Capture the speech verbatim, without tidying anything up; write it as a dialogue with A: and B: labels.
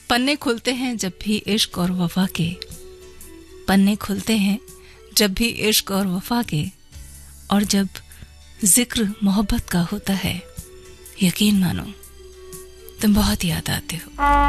A: पन्ने खुलते हैं जब भी इश्क और वफा के, पन्ने खुलते हैं जब भी इश्क और वफा के, और जब जिक्र मोहब्बत का होता है, यकीन मानो तुम बहुत याद आते हो।